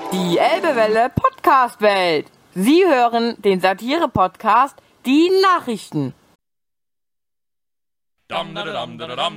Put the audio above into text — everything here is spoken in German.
Die Elbewelle Podcast-Welt. Sie hören den Satire-Podcast Die Nachrichten. Dam da dam da dam